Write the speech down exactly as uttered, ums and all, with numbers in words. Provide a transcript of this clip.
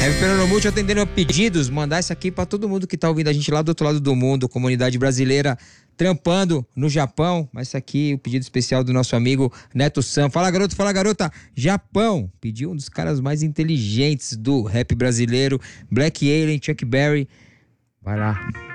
Heavy Peronomútil atendendo pedidos, mandar isso aqui pra todo mundo que tá ouvindo a gente lá do outro lado do mundo, comunidade brasileira trampando no Japão. Mas isso aqui, o pedido especial do nosso amigo Neto Sam. Fala, garoto, fala, garota. Japão pediu um dos caras mais inteligentes do rap brasileiro, Black Alien, Chuck Berry. Vai lá.